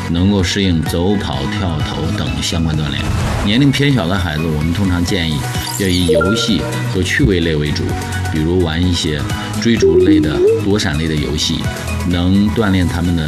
能够适应走跑、跳投等相关锻炼。年龄偏小的孩子，我们通常建议要以游戏和趣味类为主，比如玩一些追逐类的、躲闪类的游戏，能锻炼他们的